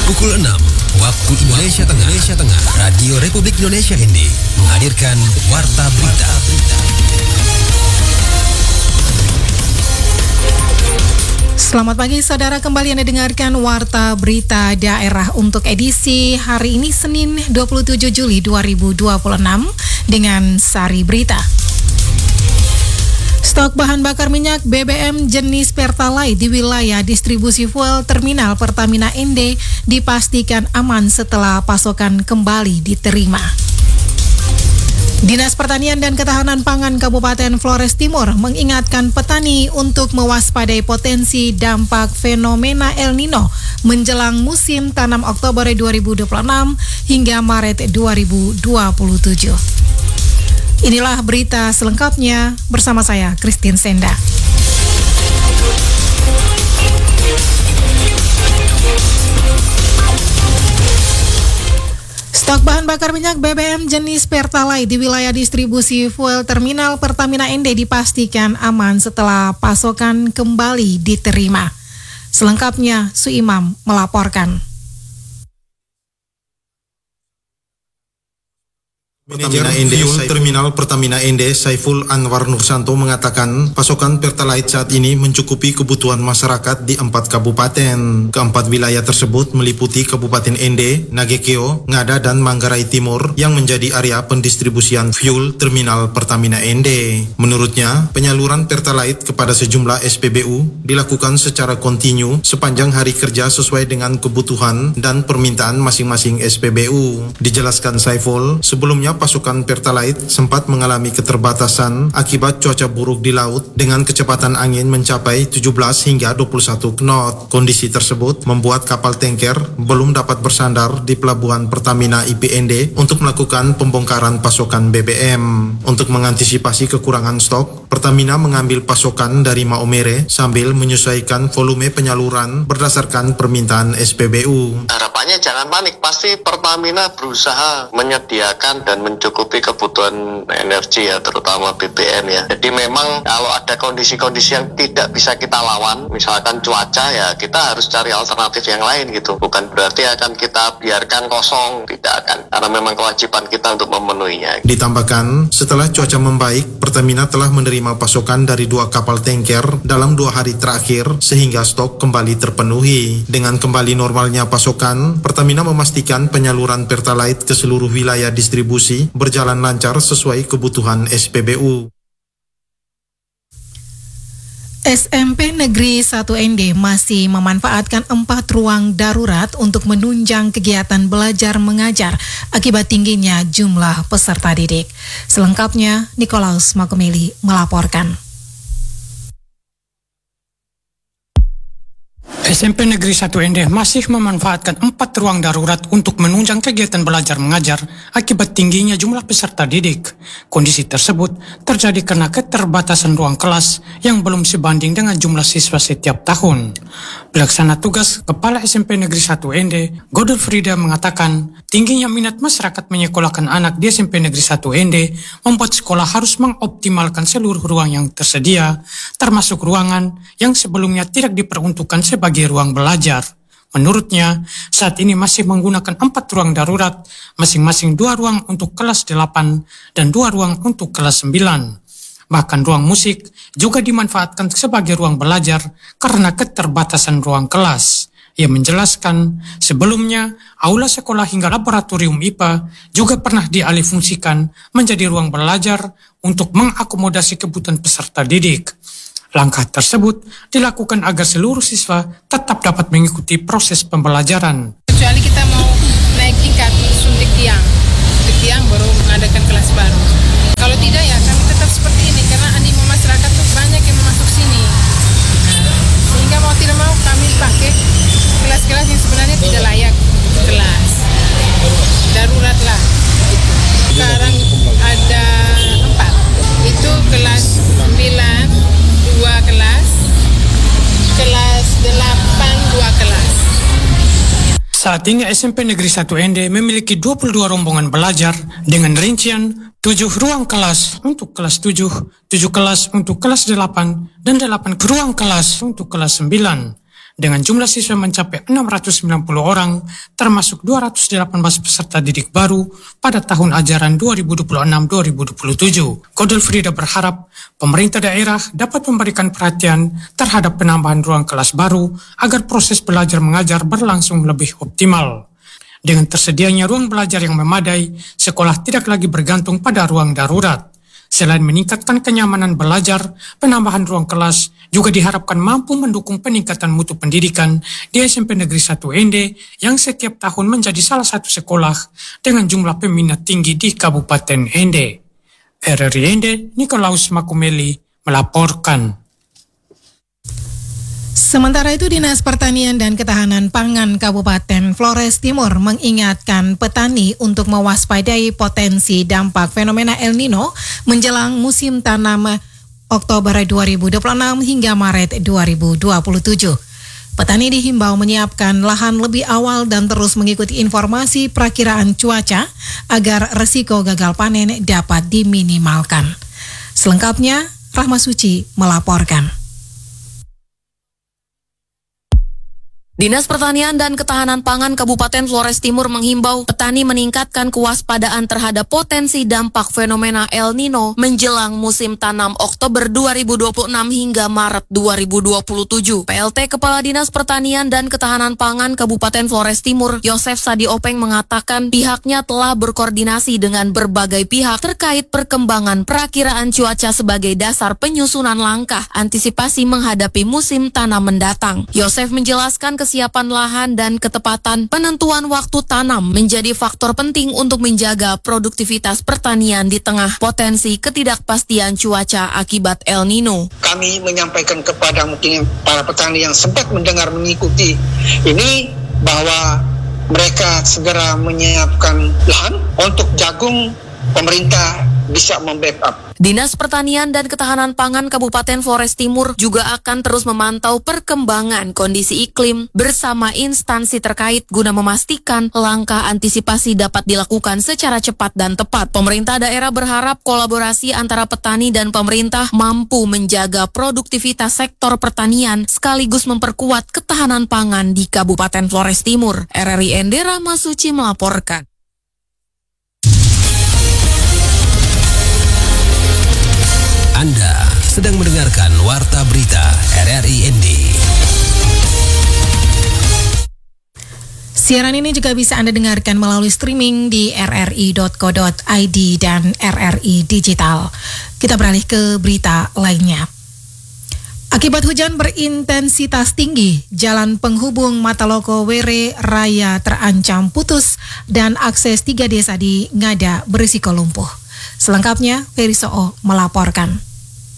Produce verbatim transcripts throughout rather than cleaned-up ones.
Pukul enam waktu Indonesia Tengah. Indonesia Tengah. Radio Republik Indonesia N D menghadirkan Warta Berita. Selamat pagi saudara, kembali Anda dengarkan Warta Berita Daerah untuk edisi hari ini Senin dua puluh tujuh Juli dua ribu dua puluh enam dengan Sari Berita. Stok bahan bakar minyak B B M jenis Pertalite di wilayah distribusi fuel Terminal Pertamina N D dipastikan aman setelah pasokan kembali diterima. Dinas Pertanian dan Ketahanan Pangan Kabupaten Flores Timur mengingatkan petani untuk mewaspadai potensi dampak fenomena El Nino menjelang musim tanam Oktober dua ribu dua puluh enam hingga Maret dua ribu dua puluh tujuh. Inilah berita selengkapnya bersama saya, Christine Senda. Stok bahan bakar minyak B B M jenis Pertalite di wilayah distribusi fuel Terminal Pertamina N D dipastikan aman setelah pasokan kembali diterima. Selengkapnya, Suimam melaporkan. Manajer Fuel Terminal Pertamina N D Saiful Anwar Nursanto mengatakan pasokan Pertalite saat ini mencukupi kebutuhan masyarakat di empat kabupaten. Keempat wilayah tersebut meliputi Kabupaten N D, Nagekeo, Ngada, dan Manggarai Timur yang menjadi area pendistribusian fuel Terminal Pertamina N D. Menurutnya, penyaluran Pertalite kepada sejumlah S P B U dilakukan secara kontinu sepanjang hari kerja sesuai dengan kebutuhan dan permintaan masing-masing S P B U. Dijelaskan Saiful, sebelumnya pasukan Pertalite sempat mengalami keterbatasan akibat cuaca buruk di laut dengan kecepatan angin mencapai tujuh belas hingga dua puluh satu knot. Kondisi tersebut membuat kapal tanker belum dapat bersandar di pelabuhan Pertamina I P N D untuk melakukan pembongkaran pasokan B B M. Untuk mengantisipasi kekurangan stok, Pertamina mengambil pasokan dari Maumere sambil menyesuaikan volume penyaluran berdasarkan permintaan S P B U. Harapannya jangan panik, pasti Pertamina berusaha menyediakan dan mencukupi kebutuhan energi ya, terutama B B M ya. Jadi memang kalau ada kondisi-kondisi yang tidak bisa kita lawan, misalkan cuaca, ya kita harus cari alternatif yang lain gitu. Bukan berarti akan kita biarkan kosong, tidak akan. Karena memang kewajiban kita untuk memenuhinya. Ditambahkan, setelah cuaca membaik, Pertamina telah menerima pasokan dari dua kapal tanker dalam dua hari terakhir sehingga stok kembali terpenuhi. Dengan kembali normalnya pasokan, Pertamina memastikan penyaluran Pertalite ke seluruh wilayah distribusi berjalan lancar sesuai kebutuhan S P B U. S M P Negeri satu N D masih memanfaatkan empat ruang darurat untuk menunjang kegiatan belajar mengajar akibat tingginya jumlah peserta didik. Selengkapnya, Nikolaus Makumeli melaporkan. S M P Negeri satu N D masih memanfaatkan empat ruang darurat untuk menunjang kegiatan belajar mengajar akibat tingginya jumlah peserta didik. Kondisi tersebut terjadi karena keterbatasan ruang kelas yang belum sebanding dengan jumlah siswa setiap tahun. Pelaksana tugas Kepala S M P Negeri satu N D, Godol Frida, mengatakan tingginya minat masyarakat menyekolahkan anak di S M P Negeri satu N D membuat sekolah harus mengoptimalkan seluruh ruang yang tersedia, termasuk ruangan yang sebelumnya tidak diperuntukkan sebagai ruang belajar. Menurutnya, saat ini masih menggunakan empat ruang darurat, masing-masing dua ruang untuk kelas delapan dan dua ruang untuk kelas sembilan. Bahkan ruang musik juga dimanfaatkan sebagai ruang belajar karena keterbatasan ruang kelas. Ia menjelaskan, sebelumnya aula sekolah hingga laboratorium I P A juga pernah dialihfungsikan menjadi ruang belajar untuk mengakomodasi kebutuhan peserta didik. Langkah tersebut dilakukan agar seluruh siswa tetap dapat mengikuti proses pembelajaran. Kecuali kita mau naik tingkat suntik tiang, suntik tiang baru mengadakan kelas baru. Kalau tidak ya kami tetap seperti ini karena animo masyarakat tuh banyak yang masuk sini. Nah, sehingga mau tidak mau kami pakai kelas-kelas yang sebenarnya tidak layak kelas. Darurat lah. Gitu. Sekarang ada empat. Itu kelas sembilan, dua kelas, kelas delapan, dua kelas. Saat ini S M P Negeri satu N D memiliki dua puluh dua rombongan belajar dengan rincian tujuh ruang kelas untuk kelas tujuh, tujuh kelas untuk kelas delapan, dan delapan ruang kelas untuk kelas sembilan. dengan jumlah siswa mencapai enam ratus sembilan puluh orang, termasuk dua ratus delapan belas peserta didik baru pada tahun ajaran dua ribu dua puluh enam dua ribu dua puluh tujuh. Kodel Frida berharap pemerintah daerah dapat memberikan perhatian terhadap penambahan ruang kelas baru agar proses belajar mengajar berlangsung lebih optimal. Dengan tersedianya ruang belajar yang memadai, sekolah tidak lagi bergantung pada ruang darurat. Selain meningkatkan kenyamanan belajar, penambahan ruang kelas juga diharapkan mampu mendukung peningkatan mutu pendidikan di S M P Negeri satu Ende yang setiap tahun menjadi salah satu sekolah dengan jumlah peminat tinggi di Kabupaten Ende. R R I Ende, Nikolaus Makumeli melaporkan. Sementara itu, Dinas Pertanian dan Ketahanan Pangan Kabupaten Flores Timur mengingatkan petani untuk mewaspadai potensi dampak fenomena El Nino menjelang musim tanam Oktober dua ribu dua puluh enam hingga Maret dua ribu dua puluh tujuh. Petani dihimbau menyiapkan lahan lebih awal dan terus mengikuti informasi perakiraan cuaca agar resiko gagal panen dapat diminimalkan. Selengkapnya, Rahma Suci melaporkan. Dinas Pertanian dan Ketahanan Pangan Kabupaten Flores Timur menghimbau petani meningkatkan kewaspadaan terhadap potensi dampak fenomena El Nino menjelang musim tanam Oktober dua ribu dua puluh enam hingga Maret dua ribu dua puluh tujuh. P L T Kepala Dinas Pertanian dan Ketahanan Pangan Kabupaten Flores Timur, Yosef Sadi Openg mengatakan pihaknya telah berkoordinasi dengan berbagai pihak terkait perkembangan perakiraan cuaca sebagai dasar penyusunan langkah antisipasi menghadapi musim tanam mendatang. Yosef menjelaskan ke kesiapan lahan dan ketepatan penentuan waktu tanam menjadi faktor penting untuk menjaga produktivitas pertanian di tengah potensi ketidakpastian cuaca akibat El Nino. Kami menyampaikan kepada mungkin para petani yang sempat mendengar mengikuti ini bahwa mereka segera menyiapkan lahan untuk jagung, pemerintah bisa membackup. Dinas Pertanian dan Ketahanan Pangan Kabupaten Flores Timur juga akan terus memantau perkembangan kondisi iklim bersama instansi terkait guna memastikan langkah antisipasi dapat dilakukan secara cepat dan tepat. Pemerintah daerah berharap kolaborasi antara petani dan pemerintah mampu menjaga produktivitas sektor pertanian sekaligus memperkuat ketahanan pangan di Kabupaten Flores Timur. R R I Ende, Rahma Suci melaporkan. Anda sedang mendengarkan Warta Berita R R I N D. Siaran ini juga bisa Anda dengarkan melalui streaming di r r i dot co dot i d dan R R I Digital. Kita beralih ke berita lainnya. Akibat hujan berintensitas tinggi, jalan penghubung Mataloko Were Raya terancam putus dan akses tiga desa di Ngada berisiko lumpuh. Selengkapnya, Ferry Soo melaporkan.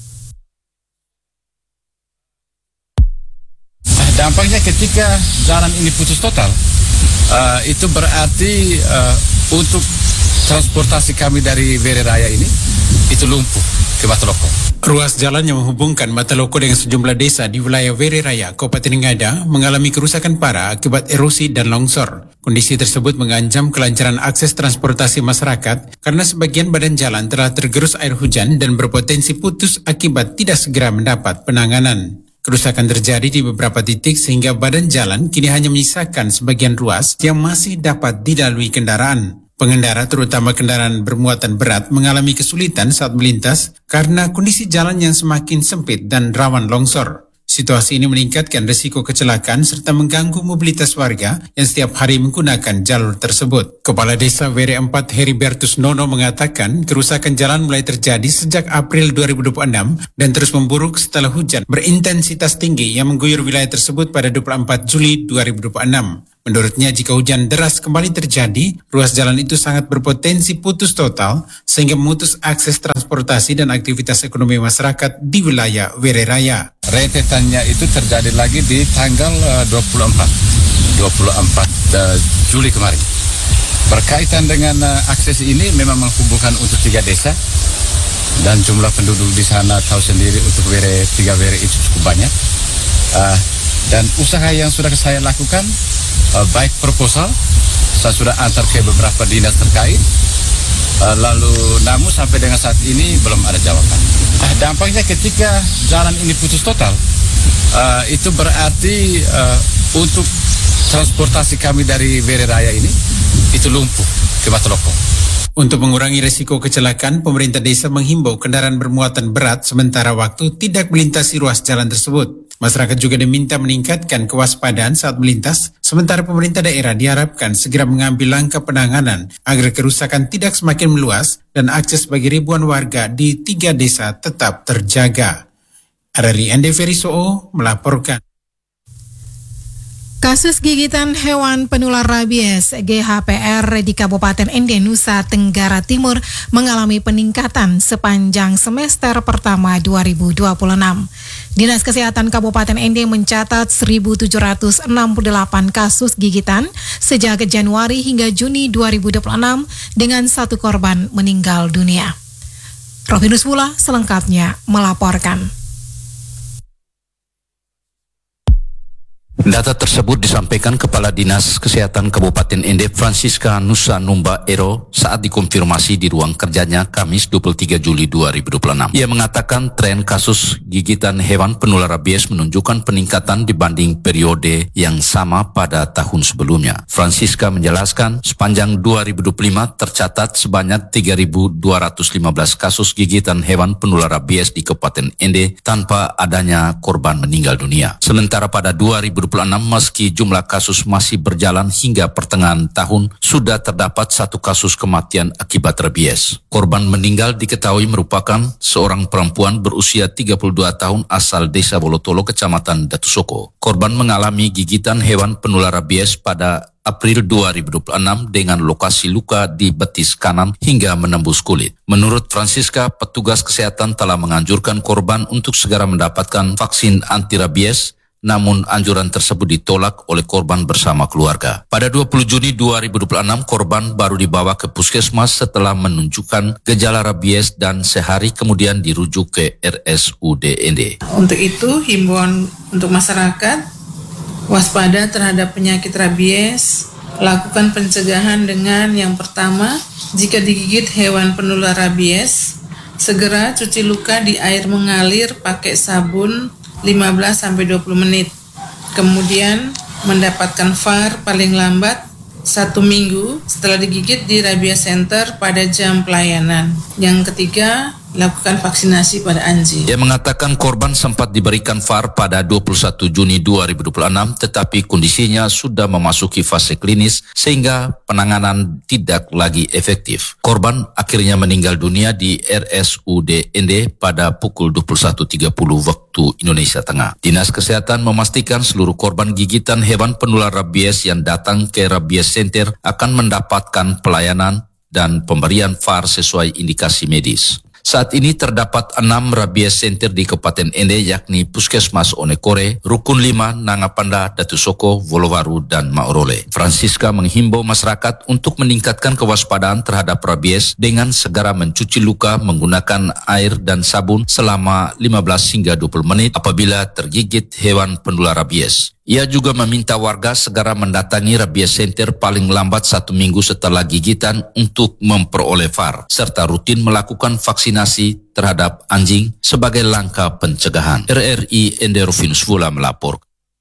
Dampaknya ketika jalan ini putus total, uh, itu berarti uh, untuk transportasi kami dari Were Raya ini, itu lumpuh ke Mataloko. Ruas jalan yang menghubungkan Mataloko dengan sejumlah desa di wilayah Were Raya, Kabupaten Ngada, mengalami kerusakan parah akibat erosi dan longsor. Kondisi tersebut mengancam kelancaran akses transportasi masyarakat karena sebagian badan jalan telah tergerus air hujan dan berpotensi putus akibat tidak segera mendapat penanganan. Kerusakan terjadi di beberapa titik sehingga badan jalan kini hanya menyisakan sebagian ruas yang masih dapat dilalui kendaraan. Pengendara terutama kendaraan bermuatan berat mengalami kesulitan saat melintas karena kondisi jalan yang semakin sempit dan rawan longsor. Situasi ini meningkatkan risiko kecelakaan serta mengganggu mobilitas warga yang setiap hari menggunakan jalur tersebut. Kepala Desa Were empat Heribertus Nono mengatakan kerusakan jalan mulai terjadi sejak April dua ribu dua puluh enam dan terus memburuk setelah hujan berintensitas tinggi yang mengguyur wilayah tersebut pada dua puluh empat Juli dua ribu dua puluh enam. Menurutnya, jika hujan deras kembali terjadi, ruas jalan itu sangat berpotensi putus total sehingga memutus akses transportasi dan aktivitas ekonomi masyarakat di wilayah Were Raya. Rentetannya itu terjadi lagi di tanggal dua puluh empat Juli kemarin. Berkaitan dengan akses ini memang menghubungkan untuk tiga desa dan jumlah penduduk di sana tahu sendiri untuk Were, tiga Were itu cukup banyak. Uh, dan usaha yang sudah saya lakukan, uh, baik proposal, saya sudah antar ke beberapa dinas terkait, uh, lalu namun sampai dengan saat ini belum ada jawaban. Uh, dampaknya ketika jalan ini putus total, uh, itu berarti uh, untuk transportasi kami dari Vere Raya ini itu lumpuh ke Bataloko. Untuk mengurangi risiko kecelakaan, pemerintah desa menghimbau kendaraan bermuatan berat sementara waktu tidak melintasi ruas jalan tersebut. Masyarakat juga diminta meningkatkan kewaspadaan saat melintas, sementara pemerintah daerah diharapkan segera mengambil langkah penanganan agar kerusakan tidak semakin meluas dan akses bagi ribuan warga di tiga desa tetap terjaga. Arari Ende Ferisoo melaporkan. Kasus gigitan hewan penular rabies G H P R di Kabupaten Ende, Nusa Tenggara Timur mengalami peningkatan sepanjang semester pertama dua ribu dua puluh enam. Dinas Kesehatan Kabupaten Ende mencatat seribu tujuh ratus enam puluh delapan kasus gigitan sejak Januari hingga Juni dua ribu dua puluh enam dengan satu korban meninggal dunia. Rovinus Wula selengkapnya melaporkan. Data tersebut disampaikan Kepala Dinas Kesehatan Kabupaten Ende Francisca Nusa Numba Ero saat dikonfirmasi di ruang kerjanya Kamis dua puluh tiga Juli dua ribu dua puluh enam. Ia mengatakan tren kasus gigitan hewan penular rabies menunjukkan peningkatan dibanding periode yang sama pada tahun sebelumnya. Francisca menjelaskan sepanjang dua ribu dua puluh lima tercatat sebanyak tiga ribu dua ratus lima belas kasus gigitan hewan penular rabies di Kabupaten Ende tanpa adanya korban meninggal dunia. Sementara pada dua ribu dua puluh enam meski jumlah kasus masih berjalan hingga pertengahan tahun, sudah terdapat satu kasus kematian akibat rabies. Korban meninggal diketahui merupakan seorang perempuan berusia tiga puluh dua tahun asal Desa Bolotolo, Kecamatan Datusoko. Korban mengalami gigitan hewan penular rabies pada April dua ribu dua puluh enam dengan lokasi luka di betis kanan hingga menembus kulit. Menurut Francisca, petugas kesehatan telah menganjurkan korban untuk segera mendapatkan vaksin anti rabies, namun anjuran tersebut ditolak oleh korban bersama keluarga. Pada dua puluh Juni dua ribu dua puluh enam, korban baru dibawa ke puskesmas setelah menunjukkan gejala rabies dan sehari kemudian dirujuk ke R S U D Ende. Untuk itu, himbauan untuk masyarakat waspada terhadap penyakit rabies, lakukan pencegahan dengan yang pertama, jika digigit hewan penular rabies, segera cuci luka di air mengalir pakai sabun lima belas sampai dua puluh menit. Kemudian mendapatkan V A R paling lambat satu minggu setelah digigit di Rabies Center pada jam pelayanan. Yang ketiga, lakukan vaksinasi pada anjing. Ia mengatakan korban sempat diberikan V A R pada dua puluh satu Juni dua ribu dua puluh enam, tetapi kondisinya sudah memasuki fase klinis sehingga penanganan tidak lagi efektif. Korban akhirnya meninggal dunia di R S U D Ende pada pukul dua puluh satu tiga puluh waktu Indonesia Tengah. Dinas Kesehatan memastikan seluruh korban gigitan hewan penular rabies yang datang ke Rabies Center akan mendapatkan pelayanan dan pemberian V A R sesuai indikasi medis. Saat ini terdapat enam rabies center di Kabupaten Ende, yakni Puskesmas Onekore, Rukun lima, Nangapanda, Datusoko, Wolowaru, dan Maorole. Francisca menghimbau masyarakat untuk meningkatkan kewaspadaan terhadap rabies dengan segera mencuci luka menggunakan air dan sabun selama lima belas hingga dua puluh menit apabila tergigit hewan penular rabies. Ia juga meminta warga segera mendatangi Rabies Center paling lambat satu minggu setelah gigitan untuk memperoleh V A R, serta rutin melakukan vaksinasi terhadap anjing sebagai langkah pencegahan. R R I Ende Rovinus Wula melapor.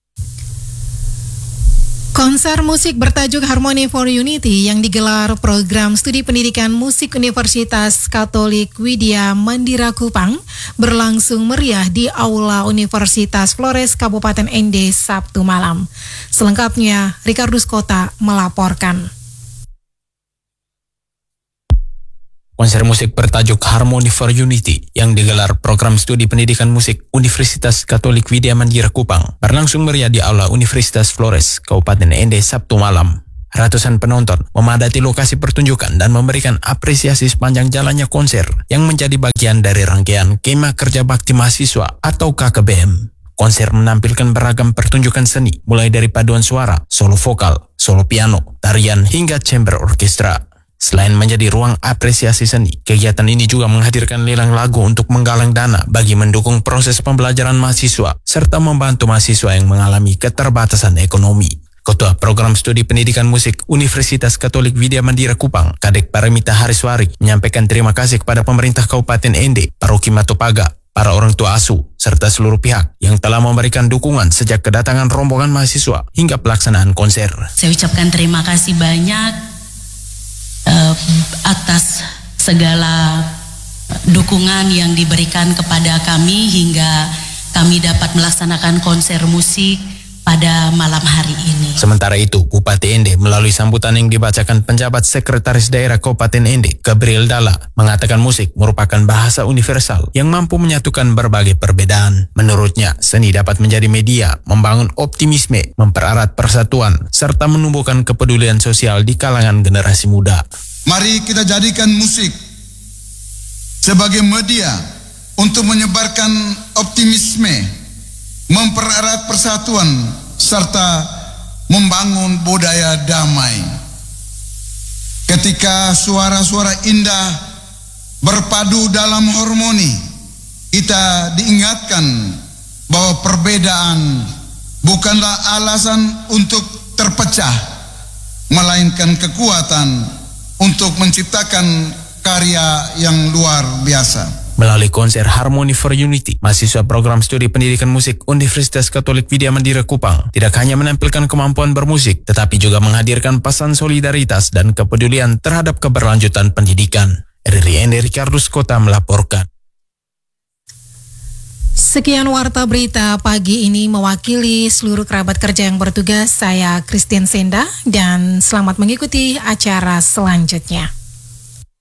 Konser musik bertajuk Harmony for Unity yang digelar program studi pendidikan musik Universitas Katolik Widya Mandira Kupang berlangsung meriah di Aula Universitas Flores Kabupaten Ende Sabtu malam. Selengkapnya, Ricardus Kota melaporkan. Konser musik bertajuk Harmony for Unity yang digelar program studi pendidikan musik Universitas Katolik Widya Mandira Kupang berlangsung meriah di Aula Universitas Flores, Kabupaten Ende Sabtu malam. Ratusan penonton memadati lokasi pertunjukan dan memberikan apresiasi sepanjang jalannya konser yang menjadi bagian dari rangkaian Kema Kerja Bakti Mahasiswa atau K K B M. Konser menampilkan beragam pertunjukan seni, mulai dari paduan suara, solo vokal, solo piano, tarian, hingga chamber orkestra. Selain menjadi ruang apresiasi seni, kegiatan ini juga menghadirkan lelang lagu untuk menggalang dana bagi mendukung proses pembelajaran mahasiswa, serta membantu mahasiswa yang mengalami keterbatasan ekonomi. Ketua Program Studi Pendidikan Musik Universitas Katolik Widya Mandira Kupang, Kadek Paramita Hariswari, menyampaikan terima kasih kepada pemerintah Kabupaten Ende, Paroki Matopaga, para orang tua asuh, serta seluruh pihak yang telah memberikan dukungan sejak kedatangan rombongan mahasiswa hingga pelaksanaan konser. Saya ucapkan terima kasih banyak uh, atas segala dukungan yang diberikan kepada kami hingga kami dapat melaksanakan konser musik pada malam hari ini. Sementara itu, Bupati Ende melalui sambutan yang dibacakan penjabat Sekretaris Daerah Kabupaten Ende, Gabriel Dalla, mengatakan musik merupakan bahasa universal yang mampu menyatukan berbagai perbedaan. Menurutnya, seni dapat menjadi media, membangun optimisme, mempererat persatuan, serta menumbuhkan kepedulian sosial di kalangan generasi muda. Mari kita jadikan musik sebagai media untuk menyebarkan optimisme, mempererat persatuan, serta membangun budaya damai. Ketika suara-suara indah berpadu dalam harmoni, kita diingatkan bahwa perbedaan bukanlah alasan untuk terpecah, melainkan kekuatan untuk menciptakan karya yang luar biasa. Melalui konser Harmony for Unity, mahasiswa program studi pendidikan musik Universitas Katolik Widya Mandira Kupang tidak hanya menampilkan kemampuan bermusik, tetapi juga menghadirkan pesan solidaritas dan kepedulian terhadap keberlanjutan pendidikan. R R I Ende Ricardus Kota melaporkan. Sekian warta berita pagi ini mewakili seluruh kerabat kerja yang bertugas. Saya Christine Senda dan selamat mengikuti acara selanjutnya.